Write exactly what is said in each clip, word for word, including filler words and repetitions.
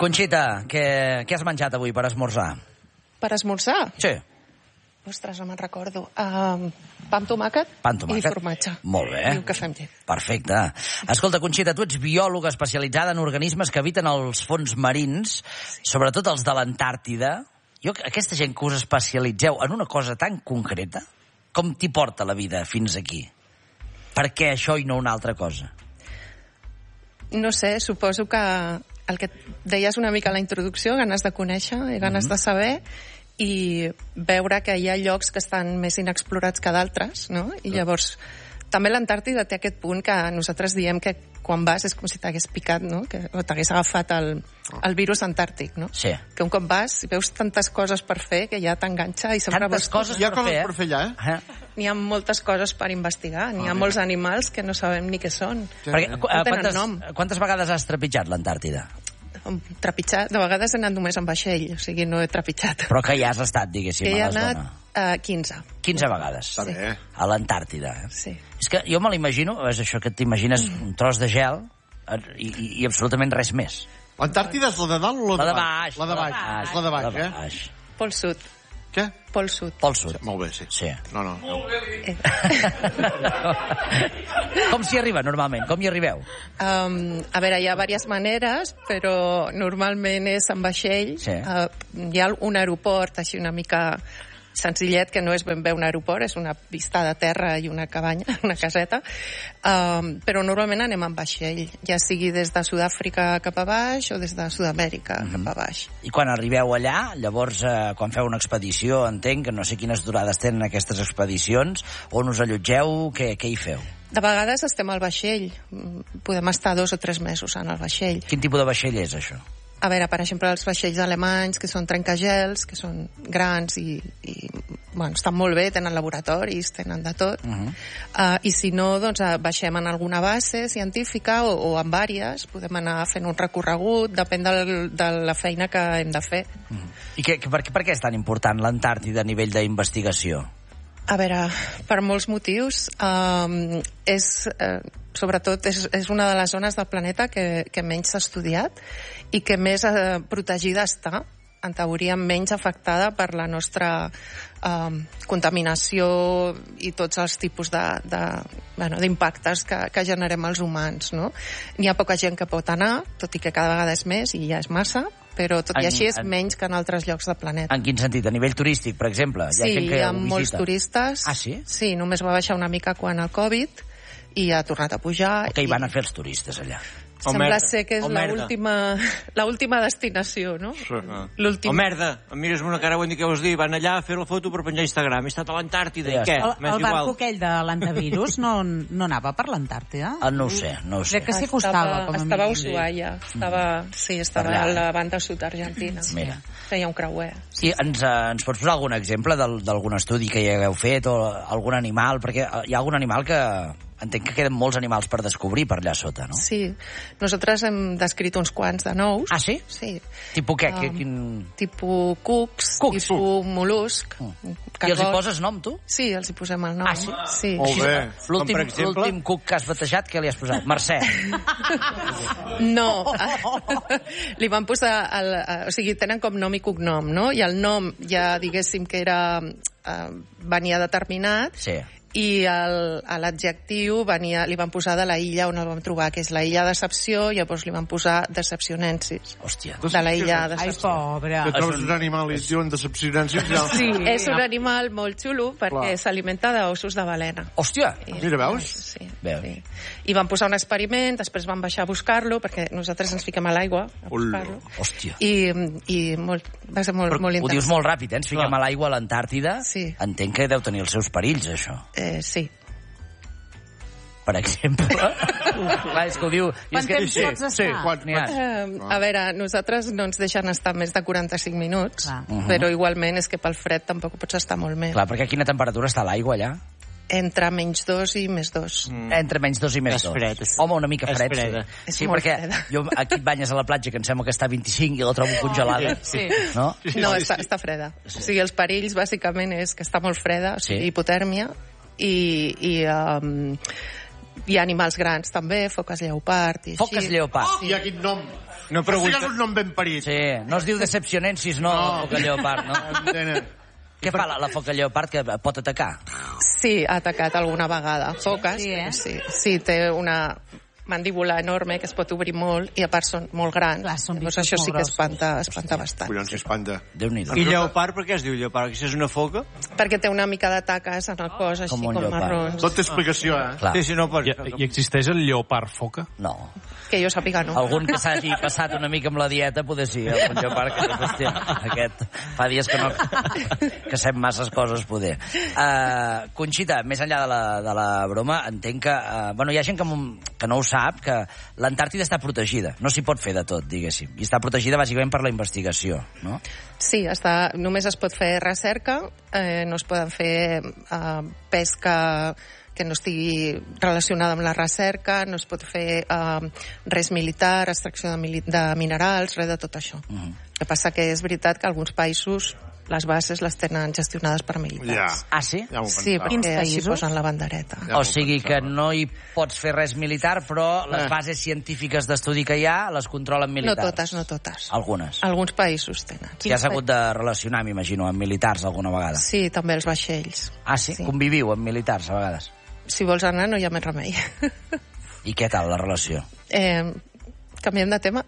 Conxita, què, què has menjat avui per esmorzar? Per esmorzar? Sí. Ostres, no me'n recordo. Uh, pa amb tomàquet, pa amb tomàquet i formatge. Molt bé. I un cafè amb llet. Perfecte. Escolta, Conxita, tu ets biòloga especialitzada en organismes que habiten els fons marins, sobretot els de l'Antàrtida. Jo, aquesta gent que us especialitzeu en una cosa tan concreta, com t'hi porta la vida fins aquí? Per què això i no una altra cosa? No sé, suposo que el que deies una mica a la introducció, ganes de conèixer i ganes mm-hmm. de saber, i veure que hi ha llocs que estan més inexplorats que d'altres, no? I llavors, també l'Antàrtida té aquest punt que nosaltres diem que quan vas és com si t'hagués picat, no? Que, o t'hagués agafat el, el virus antàrtic, no? Sí. Que un cop vas i veus tantes coses per fer que ja t'enganxa i sempre tantes vols... coses hi ha per coses fer, per fer allà, eh? eh? N'hi ha moltes coses per investigar, n'hi ha Ah, molts animals que no sabem ni què són. Perquè, No tenen quantes, nom. quantes vegades has trepitjat l'Antàrtida? Trepitjat, de vegades he anat només amb vaixell, o sigui, no he trepitjat. Però que ja has estat, diguéssim, Que he a la anat zona. uh, quinze. quinze vegades. Està bé. A l'Antàrtida. Eh? Sí. És que jo me l'imagino, és això que t'imagines un tros de gel i, i, i absolutament res més. L'Antàrtida és la de dalt o la de baix? La de baix. És la de baix, eh? baix. Pol Sud. Què? Pol Sud. Pol Sud. Molt bé, sí. Sí. No, no. no. Eh. Com s'hi arriba, normalment? Com hi arribeu? Um, a veure, hi ha diverses maneres, però normalment és amb vaixell. Sí. Uh, hi ha un aeroport així una mica senzillet, que no és ben bé un aeroport, és una pista de terra i una cabanya, una caseta, um, però normalment anem amb vaixell, ja sigui des de Sud-àfrica cap a baix o des de Sud-amèrica mm-hmm. cap a baix. I quan arribeu allà, llavors, eh, quan feu una expedició, entenc que no sé quines durades tenen aquestes expedicions, on us allotgeu, què, què hi feu? De vegades estem al vaixell, podem estar dos o tres mesos en el vaixell. Quin tipus de vaixell és, això? A veure, per exemple, els vaixells alemanys, que són trencagels, que són grans i, i bueno, estan molt bé, tenen laboratoris, tenen de tot. Uh-huh. Uh, I si no, doncs baixem en alguna base científica o, o en vàries, podem anar fent un recorregut, depèn del, de la feina que hem de fer. Uh-huh. I que, per, per què és tan important l'Antàrtida a nivell d'investigació? A veure, per molts motius. Um, és, eh, sobretot, és, és una de les zones del planeta que, que menys s'ha estudiat i que més eh, protegida està, en teoria menys afectada per la nostra eh, contaminació i tots els tipus de, de, bueno, d'impactes que, que generem els humans, no? N'hi ha poca gent que pot anar, tot i que cada vegada és més i ja és massa, però tot i així és en, menys que en altres llocs del planeta. En quin sentit? A nivell turístic, per exemple? Hi ha sí, gent que hi ha ho molts visita. turistes. Ah, sí? Sí, només va baixar una mica quan el Covid i ha tornat a pujar. Què hi i... van a fer els turistes allà? Sembla ser que és l'última destinació, no? Sí. O merda, em mires amb una cara, ho indiqueu us dir, van allà a fer la foto per penjar a Instagram, he estat a l'Antàrtida, Ja i què? El, M'és el barco igual. aquell de l'antivirus no, no anava per l'Antàrtida? Ah, no ho sé, no ho sé. Crec que sí costava, com a estava a mínim. Ushuaia, estava, sí, estava Per allà, a la banda sud argentina. Mira. Feia un creuer. I ens, eh, ens pots posar algun exemple del- d'algun estudi que hi hagueu fet o algun animal? Perquè hi ha algun animal que... Entenc que queden molts animals per descobrir per allà sota, no? Sí, nosaltres hem descrit uns quants de nous. Ah, sí? Sí. Tipus què? Um, Quin... Tipus cucs, Cucs. tipus molusc. Mm. I els hi poses nom, tu? Sí, els hi posem el nom. Ah, sí? Sí. Molt bé. L'últim Com per exemple? l'últim cuc que has batejat, què li has posat? Mercè. No, li van posar el, o sigui, tenen com nom i cognom, no? I el nom ja diguéssim que era eh, venia determinat Sí. i el- a l'adjectiu venia, li van posar de la illa on el vam trobar, que és la illa Decepció, i llavors li van posar Decepcionensis. Hòstia. De la illa Ai, Decepció. pobre. Que trobes un animal i et diuen decepcionància. Ja... Sí, és un animal molt xulo perquè Clar. s'alimenta d'ossos de balena. Hòstia. I- Mira, veus? Sí, Veus. sí. I van posar un experiment, després van baixar a buscar-lo, perquè nosaltres ens fiquem a l'aigua a buscar-lo. Hòstia. I, i molt, va ser molt, Però molt ho dius interessant. molt ràpid, eh? Ens fiquem Clar. a l'aigua a l'Antàrtida. Sí. Entenc que deu tenir els seus perills, això. Eh, sí. Per exemple. Clar, és que ho diu... i Quant és que... temps pots estar? Quants, N'hi ha. quants? Eh, a veure, nosaltres no ens deixen estar més de quaranta-cinc minuts, Clar. Uh-huh. però igualment és que pel fred tampoc pots estar molt més. Clar, perquè a quina temperatura està l'aigua allà? Entre menys dos i més dos. Mm. Entre menys dos i més És dos. fred, és- Home, una mica és fred, freda. sí. És Sí, molt perquè freda. jo aquí et banyes a la platja, que em sembla que està a vint-i-cinc i la trobo congelada. Sí. No? No, està, està freda. O sigui, els perills, bàsicament, és que està molt freda, o sigui, Sí. hipotèrmia, i, i um, hi ha animals grans, també, foques lleopard, i així. Foques lleopard. I quin nom? No pregunta... és un nom ben parit. Sí, no es diu Decepcionensis, no, no. La foca lleopard, no? Què fa la, la foca lleopard, que pot atacar? Sí, ha atacat alguna vegada. Foques, sí, eh? sí, sí, té una mandíbula enorme que es pot obrir molt i a part són molt grans. Clar, són Llavors això sí que espanta, espanta bastant. Collons, si espanta. Déu-n'hi-do. I lleopard, per què es diu lleopard? Si és una foca? Perquè té una mica de taques en el cos, així Com com, un lleopard. marrons. Tot té explicació, eh? Clar. Sí, sí, no, per... I, I existeix el lleopard foca? No. Que jo sàpiga, no. Algun que s'hagi passat una mica amb la dieta, poder sí. El lleopard, que hòstia, aquest fa dies que no... que sap masses coses, poder. Uh, Conxita, més enllà de la, de la broma, entenc que... Uh, bueno, hi ha gent que, que no ho sap, que l'Antàrtida està protegida. No s'hi pot fer de tot, diguéssim. I està protegida bàsicament per la investigació, no? Sí, està, només es pot fer recerca, eh, no es poden fer eh, pesca que no estigui relacionada amb la recerca, no es pot fer eh, res militar, extracció de, mili de minerals, res de tot això. Uh -huh. El que passa que és veritat que alguns països les bases les tenen gestionades per militars. Ja. Ah, sí? Ja Sí, perquè així posen la bandereta. Ja O sigui que no hi pots fer res militar, però les Eh. bases científiques d'estudi que hi ha les controlen No militars. totes, no totes. Algunes. Alguns països tenen. Si has hagut de relacionar, m'imagino, amb militars alguna vegada. Sí, també els vaixells. Ah, sí? Sí. Conviviu amb militars a vegades. Si vols anar, no hi ha més remei. I què tal la relació? Eh, canviem de tema?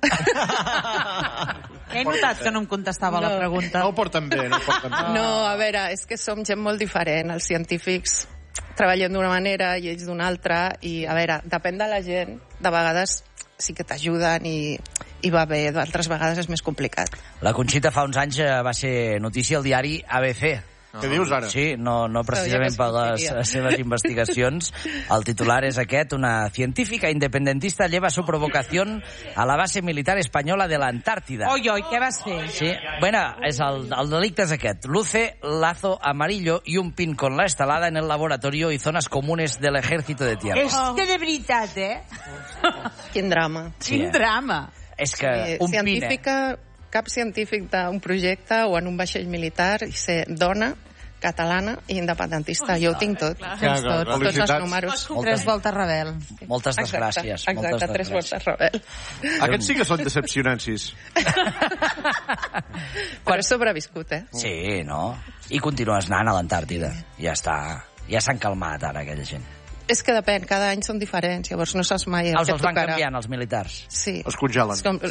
He notat que no em contestava No. la pregunta. No ho porten bé, no ho porten bé. No, a veure, és que som gent molt diferent. Els científics treballen d'una manera i ells d'una altra, i, a veure, depèn de la gent. De vegades sí que t'ajuden i, i va bé, d'altres vegades és més complicat. La Conxita fa uns anys eh, va ser notícia al diari A B C. Què dius ara? Sí, no, no precisament per les Sabia. seves investigacions. El titular és aquest: una científica independentista lleva su provocación a la base militar española de la Antártida. Oi, oi, què vas fer? Sí, bueno, és el, el delicte és aquest. Luce lazo amarillo y un pin con la estelada en el laboratorio y zonas comunes del ejército de tierra. És que de veritat, eh? Quin drama. Sí, Quin eh? drama. És que Eh, un pin... eh? científica, cap científic d'un projecte o en un vaixell militar i ser dona, catalana i independentista. Jo ho tinc tot. Clar, Tens clar, tot, clar. tots els Felicitats. números. Tres voltes rebel. Moltes Exacte, desgràcies. exacte, moltes tres desgràcies. voltes rebel. Aquests sí que són decepcionancis. Però he sobreviscut, eh? Sí, no? I continues anant a l'Antàrtida. Ja està. Ja s'han calmat ara, aquella gent. És que depèn, cada any són diferents, llavors no saps mai el Els que els et van tocarà. canviant, els militars. Sí. Es congelen. És com...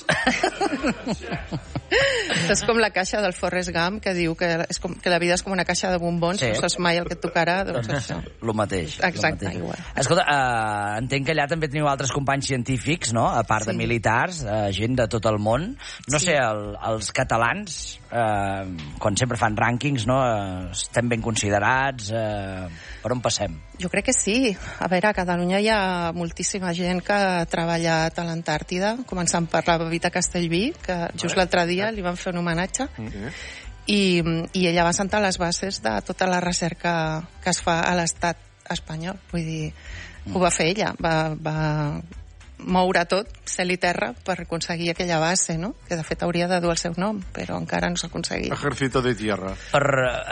és com la caixa del Forrest Gump, que diu que, és com, que la vida és com una caixa de bombons, Sí. no saps mai el que et tocarà, doncs això. Lo mateix. Exacte, lo mateix. igual. Escolta, uh, entenc que allà també teniu altres companys científics, no?, a part Sí. de militars, uh, gent de tot el món. No Sí. sé, el, els catalans, uh, quan sempre fan rànquings, no?, uh, estem ben considerats. Uh, per on passem? Jo crec que sí. A veure, a Catalunya hi ha moltíssima gent que ha treballat a l'Antàrtida, començant per la Bebita Castellví, que just l'altre dia li van fer un homenatge, i, i ella va sentar les bases de tota la recerca que es fa a l'estat espanyol. Vull dir, ho va fer ella, va, va moure tot, cel i terra, per aconseguir aquella base, no? Que de fet hauria de dur el seu nom, però encara no s'ha aconseguit. Ejército de tierra. Per...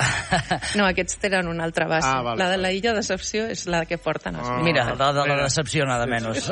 No, aquests tenen una altra base. Ah, vale. La de la Illa Decepció és la que porten els Ah. Mira, de, de la decepció, nada menys.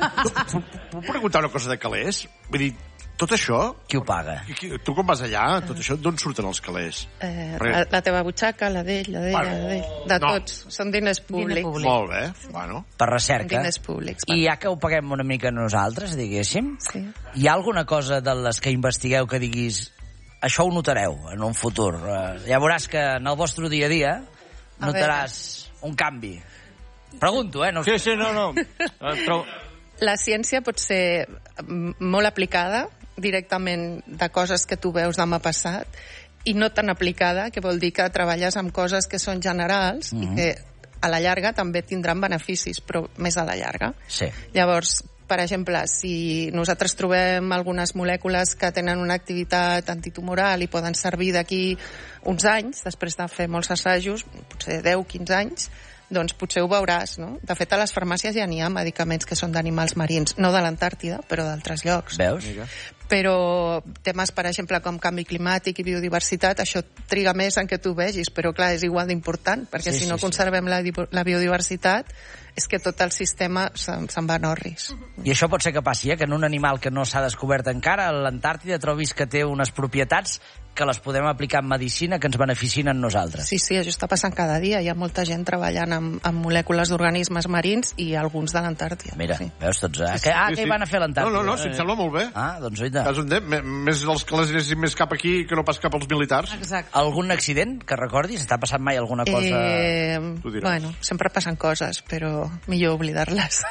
Puc preguntar una cosa de calés? Vull dir, tot això... Qui ho paga? i qui- Tu com vas allà, tot això, d'on surten els calés? Eh, Res. la, la teva butxaca, la d'ell, la d'ella, Bueno, la d'ell, de no. tots. Són diners públics. públic. Molt bé, bueno. Per Són recerca. diners públics. I ja que ho paguem una mica nosaltres, diguéssim, Sí. hi ha alguna cosa de les que investigueu que diguis això ho notareu en un futur? Uh, ja veuràs que en el vostre dia a dia A notaràs un canvi. Pregunto, eh? No... Sí, sí, no, no. Eh, Però... La ciència pot ser mm, molt aplicada directament de coses que tu veus demà passat i no tan aplicada, que vol dir que treballes amb coses que són generals Mhm. i que a la llarga també tindran beneficis, però més a la llarga. Sí. Llavors, per exemple, si nosaltres trobem algunes molècules que tenen una activitat antitumoral i poden servir d'aquí uns anys, després de fer molts assajos, potser deu quinze anys, doncs potser ho veuràs, no? De fet, a les farmàcies ja n'hi ha medicaments que són d'animals marins, no de l'Antàrtida, però d'altres llocs. Veus? però temes, per exemple, com canvi climàtic i biodiversitat, això triga més en què tu vegis, però clar, és igual d'important, perquè Sí, si no sí, sí. conservem la, di- la biodiversitat, és que tot el sistema se'n se'n va en orris. I això pot ser que passi, eh? Que en un animal que no s'ha descobert encara, a l'Antàrtida, trobis que té unes propietats que les podem aplicar en medicina que ens beneficien a nosaltres. Sí, sí, això està passant cada dia. Hi ha molta gent treballant amb, amb molècules d'organismes marins i alguns de l'Antàrtida. Mira, Sí. veus tots... Eh? Que, ah, Sí, què sí. hi van a fer a l'Antàrtida? No, no, no, si em sembla molt bé. Ah, doncs oita. Cas on de, m- més els que les anessin més cap aquí que no pas cap als militars. Exacte. Algun accident que recordis? Està passant mai alguna cosa... Eh, Tu diràs. bueno, sempre passen coses, però millor oblidar-les.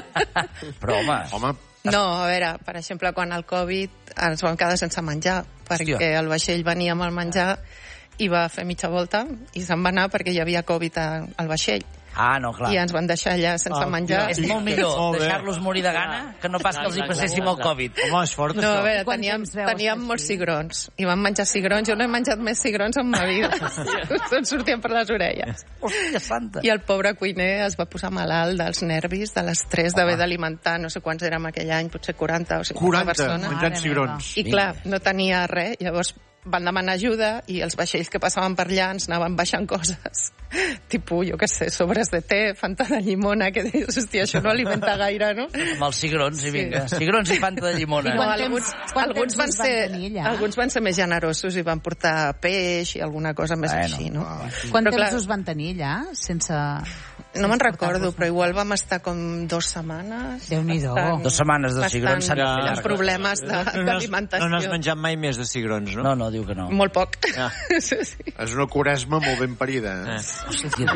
Però, home... Home, No, a veure, per exemple, quan el Covid ens vam quedar sense menjar, perquè Hòstia. el vaixell venia amb el menjar i va fer mitja volta i se'n va anar perquè hi havia Covid a- al vaixell. Ah, no, clar. I ens van deixar allà sense Ah, menjar. És molt millor Molt bé. deixar-los morir de gana que no pas que els hi passéssim el Covid. Home, és fort, No, això. a veure, Quant teníem, temps veus teníem així? molts cigrons i vam menjar cigrons. Jo no he menjat més cigrons en ma vida. Se'n sortien per les orelles. Hòstia santa. I el pobre cuiner es va posar malalt dels nervis, de l'estrès d'haver d'alimentar, no sé quants érem aquell any, potser quaranta o cinquanta quaranta, persones. menjant Mare cigrons. I clar, no tenia res, llavors van demanar ajuda i els vaixells que passaven per allà ens anaven baixant coses, tipus, jo què sé, sobres de te, fanta de llimona, que dius, hòstia, això no alimenta gaire, no? Amb els cigrons, i vinga. Cigrons i fanta de llimona. I No, quant alguns, temps- quant alguns, temps van us van ser, tenir allà? alguns van ser més generosos i van portar peix i alguna cosa més Bueno, així, no? Quant Però, temps clar, us van tenir allà, sense... No me'n sense recordo, portar-vos? però igual vam estar com dues setmanes. Déu-n'hi-do. Bastant- Dos setmanes de cigrons s'han de fer bastant llargues. problemes de- No n'has- d'alimentació. No n'has menjat mai més de cigrons, no? No, no, diu que no. Molt poc. Ah. Sí, sí. És una quaresma molt ben parida. Eh? Eh. Hòstia,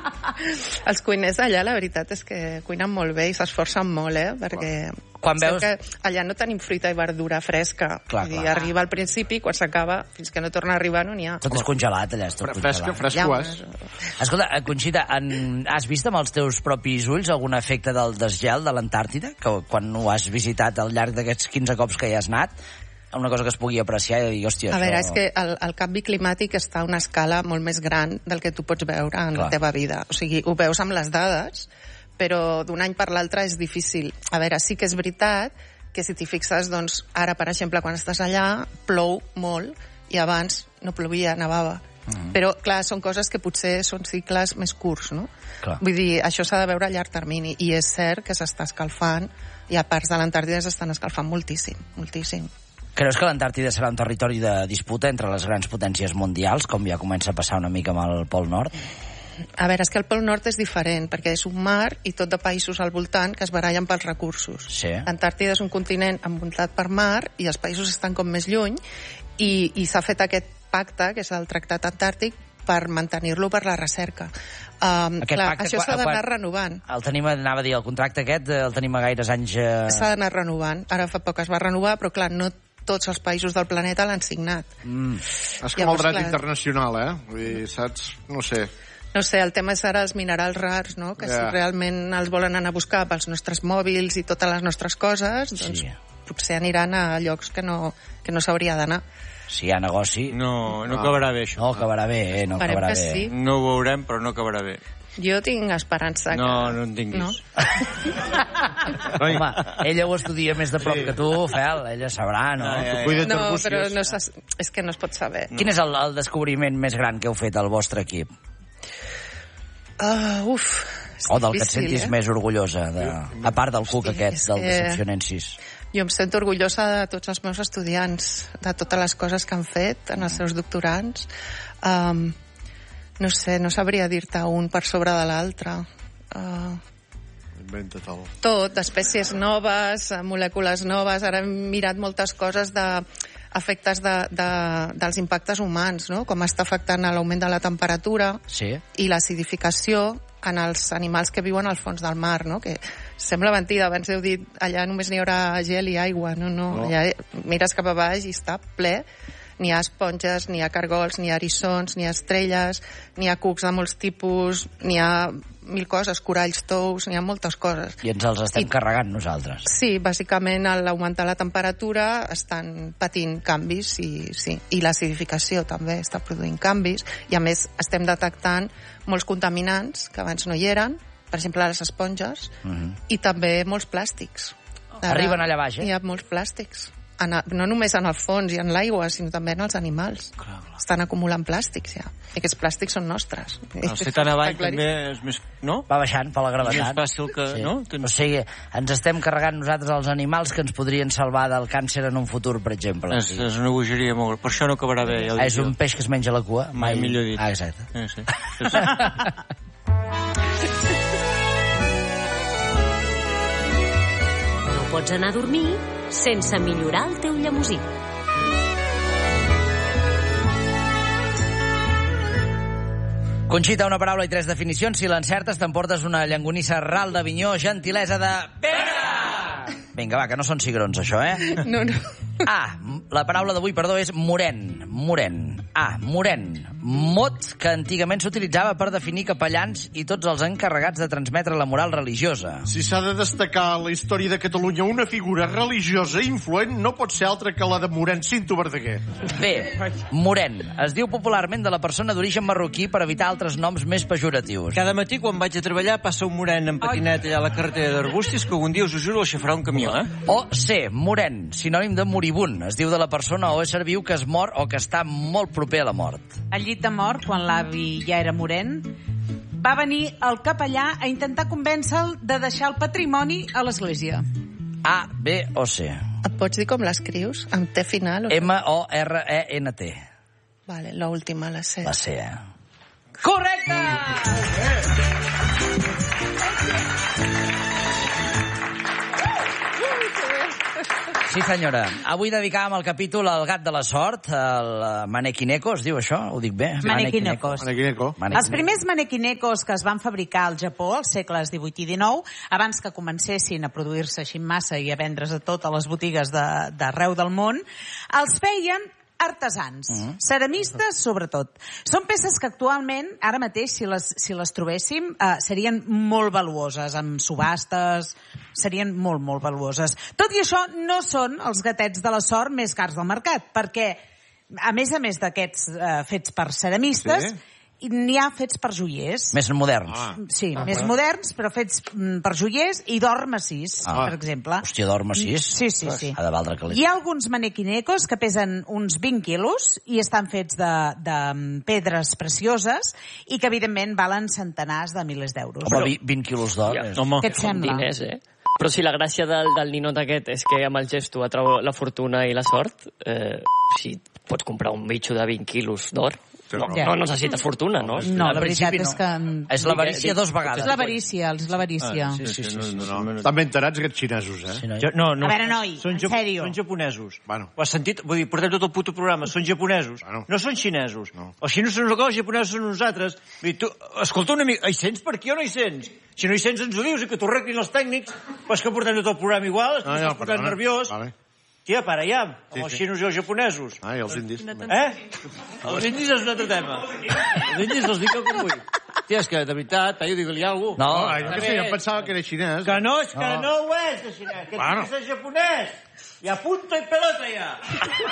Els cuiners d'allà, la veritat és que cuinen molt bé i s'esforcen molt, eh? Perquè Quan penseu veus- que allà no tenim fruita i verdura fresca. Clar, Vull dir, clar. arriba al principi, quan s'acaba, fins que no torna a arribar no n'hi ha. Tot és congelat, allà, és tot Fresca, congelat. fresca ho és. Escolta, eh, Conxita, en, has vist amb els teus propis ulls algun efecte del desgel de l'Antàrtida? Que quan ho has visitat al llarg d'aquests quinze cops que hi has anat, una cosa que es pugui apreciar i dir, hòstia, A això... veure, és que el, el canvi climàtic està a una escala molt més gran del que tu pots veure en Clar. la teva vida. O sigui, ho veus amb les dades, però d'un any per l'altre és difícil. A veure, sí que és veritat que si t'hi fixes, doncs, ara, per exemple, quan estàs allà, plou molt, i abans no plovia, nevava. Mm-hmm. Però, clar, són coses que potser són cicles més curts, no? Clar. Vull dir, això s'ha de veure a llarg termini, i és cert que s'està escalfant, i a parts de l'Antàrtida s'estan escalfant moltíssim, moltíssim. Creus que l'Antàrtida serà un territori de disputa entre les grans potències mundials, com ja comença a passar una mica amb el Pol Nord? A veure, és que el Pol Nord és diferent, perquè és un mar i tot de països al voltant que es barallen pels recursos. Sí. L'Antàrtida és un continent envoltat per mar i els països estan com més lluny i, i s'ha fet aquest pacte, que és el Tractat Antàrtic, per mantenir-lo per la recerca. Um, Aquest clar, pacte, això quan- s'ha d'anar quan- renovant. El tenim, anava a dir, el contracte aquest, eh, el tenim a gaires anys... Eh... S'ha d'anar renovant. Ara fa poc es va renovar, però clar, no tots els països del planeta l'han signat. Mm. És com Llavors, el dret clar. internacional, eh? Vull dir, saps? No sé. No sé, el tema és ara els minerals rars, no? Que Ja. si realment els volen anar a buscar pels nostres mòbils i totes les nostres coses, doncs Sí. potser aniran a llocs que no, que no s'hauria d'anar. Si hi ha negoci... No, no acabarà bé, això. No acabarà bé, eh? No Esperem acabarà que bé. sí. No ho veurem, però no acabarà bé. Jo tinc esperança No, que... no en tinguis. No? Home, ella ho estudia més de prop sí. que tu, Fel, ella sabrà, no? Ai, ai, ai. Cuida't No, d'arbúcies. però no s'ha- és que no es pot saber. Quin és el, el descobriment més gran que heu fet al vostre equip? Uh, uf, és O del que et difícil, sentis eh? més orgullosa, de, a part del cuc Hosti, aquest, és del que- Decepcionensis. Jo em sento orgullosa de tots els meus estudiants, de totes les coses que han fet en els seus doctorants. Um, no sé, no sabria dir-te un per sobre de l'altre. Uh, Inventa-te'l. tot, d'espècies noves, eh, molècules noves. Ara hem mirat moltes coses de efectes de, de, dels impactes humans, no? Com està afectant a l'augment de la temperatura Sí? i l'acidificació en els animals que viuen al fons del mar, no? Que sembla mentida, abans heu dit allà només n'hi haurà gel i aigua, no, no, No. allà mires cap a baix i està ple, n'hi ha esponges, n'hi ha cargols, n'hi ha eriçons, n'hi ha estrelles, n'hi ha cucs de molts tipus, n'hi ha mil coses, coralls tous, n'hi ha moltes coses. I ens els estem I- carregant nosaltres. Sí, bàsicament a l'augmentar la temperatura estan patint canvis i, sí, i l'acidificació també està produint canvis i a més estem detectant molts contaminants que abans no hi eren, per exemple les esponges, Mhm. i també molts plàstics. Ara Arriben allà baix, eh? Hi ha molts plàstics. en el, no només en el fons i en l'aigua, sinó també en els animals. Clar, clar. Estan acumulant plàstics, ja. I aquests plàstics són nostres. El ser tan avall també és més... No? Va baixant per la És més gravetat. fàcil que... Sí. No? O sigui, ens estem carregant nosaltres els animals que ens podrien salvar del càncer en un futur, per exemple. És, és una bogeria molt... Per això no acabarà bé, ja ho Ah, dic és un jo. peix que es menja la cua. Mai millor dit. Ah, exacte. Sí, sí. Sí, sí. No pots anar a dormir sense millorar el teu llemosí. Conxita, una paraula i tres definicions. Si l'encertes, t'emportes una llangonissa ral d'Avinyó, gentilesa de... Pere! Vinga, va, que no són cigrons, això, eh? No, no. A, la paraula d'avui, perdó, és moren. Moren. A, moren. Mot que antigament s'utilitzava per definir capellans i tots els encarregats de transmetre la moral religiosa. Si s'ha de destacar a la història de Catalunya una figura religiosa influent, no pot ser altra que la de Morent Cinto Verdaguer. B, moren. Es diu popularment de la persona d'origen marroquí per evitar altres noms més pejoratius. Cada matí, quan vaig a treballar, passa un moren en patinet allà a la carretera d'Arbustis, que algun dia, us ho juro, el xafarà un camió, eh? O C, moren, sinònim de moribund. Es diu de la persona o ésser viu que es mor o que està molt proper a la mort. Al llit de mort, quan l'avi ja era morent, va venir el capellà a intentar convèncer-lo de deixar el patrimoni a l'església. A, B o C. Et pots dir com l'escrius? Amb T final? O... M O R E N T. Vale, l'última, la C. La C, eh? Correcte! Sí, senyora. Avui dedicàvem el capítol al gat de la sort, el manequineko, es diu això? Ho dic bé? Manequinecos. Manequineko. Els primers manequinecos que es van fabricar al Japó als segles divuit i dinou, abans que comencessin a produir-se així en massa i a vendre's a totes les botigues de- d'arreu del món, els feien artesans, mm. ceramistes sobretot. Són peces que actualment, ara mateix, si les, si les trobéssim, eh, serien molt valuoses, amb subhastes, serien molt, molt valuoses. Tot i això, no són els gatets de la sort més cars del mercat, perquè, a més a més d'aquests eh, fets per ceramistes, Sí. n'hi ha fets per joiers. Més moderns. Ah. Sí, ah, més moderns, però fets mm, per joiers i d'or massís, Ah. per exemple. Hòstia, d'or massís. Sí, sí, sí. Ha de valdre calés. Hi ha alguns manequinecos que pesen uns vint quilos i estan fets de, de mm, pedres precioses i que, evidentment, valen centenars de milers d'euros. Home, vi- vint quilos d'or. Ja. és- Home, Què et Són sembla? diners, eh? Però si la gràcia del, del ninot aquest és que amb el gesto atrau la fortuna i la sort, eh, si pots comprar un bitxo de vint quilos d'or, no, Ja. no necessites fortuna, no? No, Al la veritat principi és que... no. És l'avarícia dos vegades. És l'avarícia, és l'avarícia. sí, sí, sí, sí, No, no. Estan ben tarats aquests xinesos, eh? Sí, no? Jo, no, no. A veure, noi, són en jap- sèrio. Són japonesos. Bueno. Ho has sentit? Vull dir, portem tot el puto programa. Són japonesos. Bueno. No són xinesos. No. Els xinesos són una cosa, els japonesos són nosaltres. Vull dir, tu, escolta una mica, hi sents per aquí o no hi sents? Si no hi sents ens ho dius i que t'ho arreglin els tècnics, però és que portem tot el programa igual, és que Ah, ja, estàs posant perdona. nerviós. Vale. Tia, para ja, amb Sí, els sí. xinos i els japonesos. Ah, i els indis. Eh? Els indis és un altre tema. Els indis els dic com vull. Tia, és que, de veritat, jo digue-li alguna cosa. No, Ah, jo, què sé, jo pensava que era xinès. Que no, és que No. no, ho és, de xinès. Que Bueno. bueno. és japonès. I a punto i pelota, ja.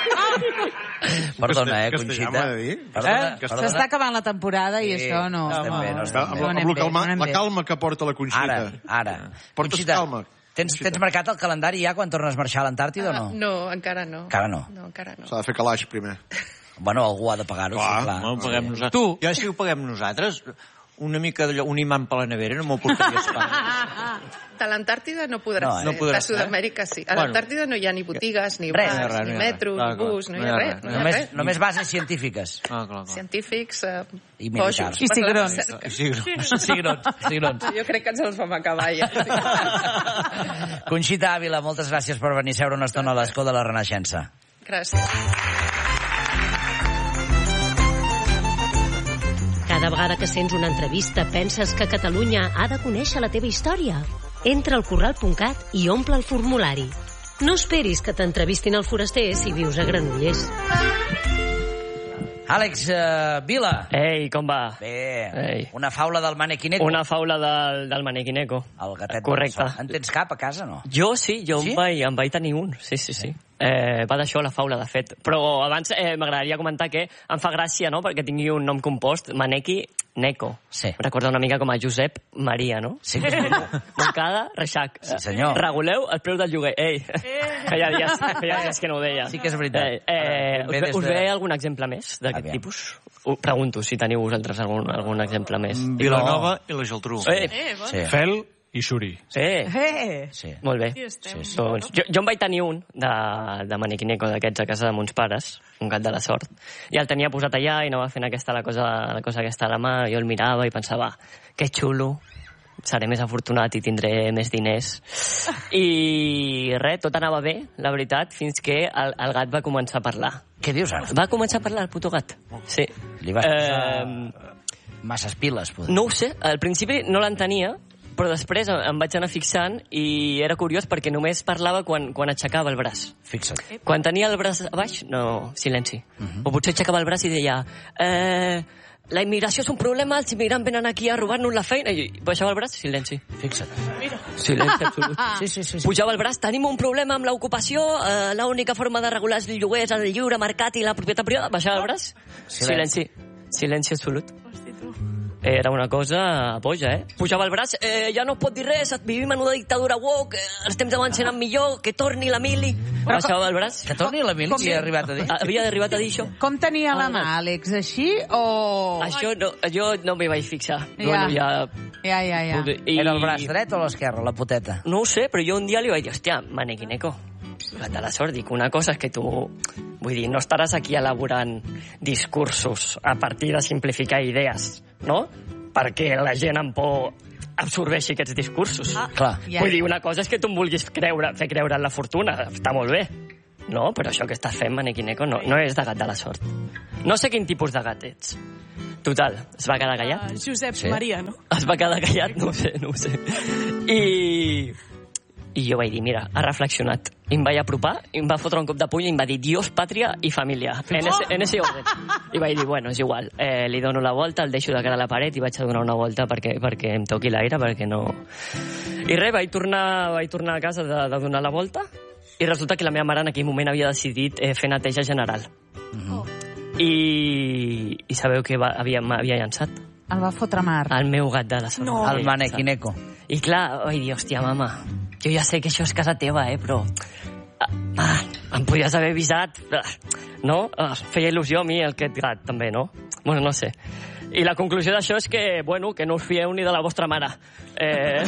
perdona, eh, Castellà, Conxita. m'ha de dir. Perdona, Eh? perdona. S'està acabant la temporada i Sí, això no... estem bé, no estem Amb, bé. No amb, anem la, bé, calma, no anem la bé. calma que porta la Conxita. Ara, ara. Portes Conxita, calma. Tens, tens marcat el calendari ja quan tornes a marxar a l'Antàrtida o no? Ah, no, encara no. Encara no. No, encara no. S'ha de fer calaix primer. Bueno, algú ha de pagar-ho, Clar. sí, clar. No, ho paguem nosaltres. Tu? Ja, si ho paguem nosaltres, una mica d'allò, un imant per la nevera, no m'ho portaria a Espanya. De l'Antàrtida no podrà No, ser. no podrà de ser. Sud-amèrica sí. A Bueno. l'Antàrtida no hi ha ni botigues, ni Res. bars, No hi ha res, ni no hi ha res. metro, Clar, ni clar. bus, no hi No ha hi ha res. res. No hi ha Només, res. només bases científiques. Ah, clar, clar. Científics, eh, I militars. bojos. I cigrons. Sí, Cigrons, cigrons. Jo crec que ens els vam acabar ja. Sí. Conxita Ávila, moltes gràcies per venir a seure una estona a l'escó de la Renaixença. Gràcies. Cada vegada que sents una entrevista penses que Catalunya ha de conèixer la teva història. Entra al corral punt cat i omple el formulari. No esperis que t'entrevistin al foraster si vius a Granollers. Àlex uh, Vila. Ei, com va? Bé, Ei. una faula del manequineco. Una faula del, del manequineco. El gatet Correcte. del sol. En tens cap a casa, no? Jo sí, jo Sí? sí? Em, vaig, em vaig tenir un, sí, sí, sí. Eh, va d'això la faula, de fet. Però abans eh, m'agradaria comentar que em fa gràcia, no?, perquè tingui un nom compost, Maneki Neko. Sí. Recorda una mica com a Josep Maria, no? Sí. Montcada, Reixac. Sí, senyor. Reguleu el preu del lloguer. Ei, feia dies, feia dies que no ho deia. Sí que és veritat. Eh, eh, us, ve, us ve algun exemple més d'aquest Aviam. tipus? Ho pregunto si teniu vosaltres algun, algun exemple més. Vilanova i la Geltrú. Eh, Eh, bon. Sí. Fel i Xuri. sí. Eh, Sí. Molt bé. Aquí estem. Sí, sí. Doncs, jo, jo en vaig tenir un de, de maniquineco d'aquests a casa de mons pares, un gat de la sort, i el tenia posat allà i anava fent aquesta, la, cosa, la cosa aquesta a la mà, jo el mirava i pensava, que xulo, seré més afortunat i tindré més diners. I res, tot anava bé, la veritat, fins que el, el gat va començar a parlar. Què dius ara? Va començar a parlar el puto gat. Sí. Li vas posar Eh, masses piles, poder. no ho sé, al principi no l'entenia, però després em, em vaig anar fixant i era curiós perquè només parlava quan, quan aixecava el braç. Fixa't. Quan tenia el braç a baix, no, silenci. Uh -huh. O potser aixecava el braç i deia eh, la immigració és un problema, els immigrants venen aquí a robar-nos la feina. I baixava el braç, silenci. Fixa't. Silenci absolut. Sí, sí, sí. sí. Pujava el braç, tenim un problema amb l'ocupació, eh, l'única forma de regular els lloguers és el lliure mercat i la propietat privada. Baixava el braç, Silenci. silenci. Silenci absolut. Era una cosa boja, eh? Pujava el braç, eh, ja no es pot dir res, vivim en una dictadura woke, eh, els temps abans eren millor, que torni la mili. Baixava el braç. Que torni la mili, si ha arribat a dir. Havia arribat a dir això. Com tenia la mà, Àlex? Així o... Això no, jo no m'hi vaig fixar. Ja. Bueno, ja... Ja, ja, ja. I... Era el braç dret o l'esquerre, la poteta? No ho sé, però jo un dia li vaig dir, hòstia, manequineco, gat de la sort, dic, una cosa és que tu, vull dir, no estaràs aquí elaborant discursos a partir de simplificar idees, no? Perquè la gent amb por absorbeixi aquests discursos. Ah, Clar. ja. Vull dir, una cosa és que tu em vulguis creure, fer creure en la fortuna, està molt bé. No, però això que estàs fent, manequineco, no, no és de gat de la sort. No sé quin tipus de gat ets. Total, es va quedar callat. Uh, Josep Sí. Maria, no? Es va quedar callat, no ho sé, no ho sé. I... I jo vaig dir, mira, ha reflexionat. I em vaig apropar, i em va fotre un cop de puny i em va dir Dios, pàtria i família. En ese, en ese orden. I vaig dir, bueno, és igual. Eh, li dono la volta, el deixo de cara a la paret i vaig a donar una volta perquè, perquè em toqui l'aire, perquè no... I res, vaig tornar, vaig tornar a casa de, de donar la volta i resulta que la meva mare en aquell moment havia decidit eh, fer neteja general. Mm-hmm. I, I sabeu què va, havia, m'havia llançat? El va fotre mar. El meu gat de la sort. No. El manequineco. I clar, vaig dir, hòstia, mama, jo ja sé que això és casa teva, eh, però... Ah, em podies haver avisat, no? Ah, feia il·lusió a mi aquest gat, també, no? Bueno, no sé. I la conclusió d'això és que, bueno, que no us fieu ni de la vostra mare. Eh...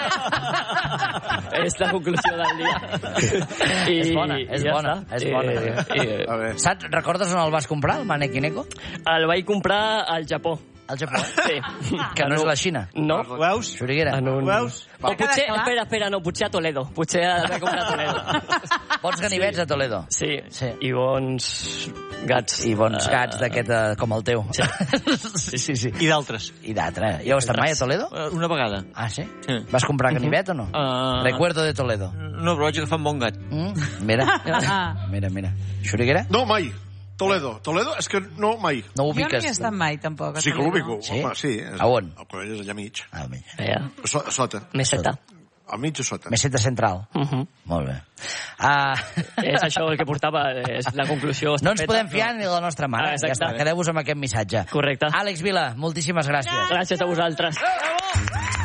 és la conclusió del dia. I, És bona, és i ja bona, està. és bona. I, i, A veure. Saps, recordes on el vas comprar, el manequineco? el vaig comprar al Japó. Al Japó, eh? Sí. Que no és la Xina. No. Ho veus? Xuriguera. En un... Ho veus? O Va quedar potser, clar. espera, espera, no, potser a Toledo. Potser el vaig comprar a Toledo. Bons ganivets a Toledo. Sí, Sí. i bons gats. I bons Eh, gats d'aquest, eh, com el teu. Sí. sí, sí. sí. I d'altres. I d'altre. Ja heu estat mai a Toledo? Eh, Una vegada. Ah, sí? Sí. Vas comprar ganivet o no? Uh, Recuerdo de Toledo. No, però vaig agafar un bon gat. Mm? Mira, mira, mira. Xuriguera? No, mai. Toledo. Toledo és que no, mai. No ho Jo no hi he ubiques? estat mai, tampoc. a Sí que l'ubico. Sí? Home, sí. És, A on? El col·legi és allà mig. Ah, mira. Ja. So, a sota. Meseta. Al mig o sota. Meseta central. Uh -huh. Molt bé. Ah, És això el que portava, és la conclusió. no ens podem fiar ni de la nostra mare. Ah, ja exacte. està, quedeu-vos amb aquest missatge. Correcte. Àlex Vila, moltíssimes gràcies. Gràcies a vosaltres.